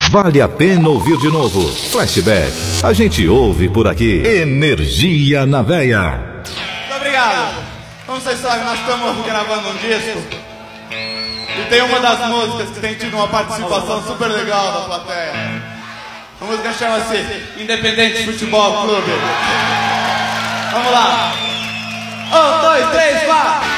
Vale a pena ouvir de novo. Flashback, a gente ouve por aqui. Energia na veia. Muito obrigado. Como vocês sabem, nós estamos gravando um disco. E tem uma das músicas que tem tido uma participação super legal da plateia. A música chama-se Independente Futebol Clube. Vamos lá. 1, 2, 3, 4.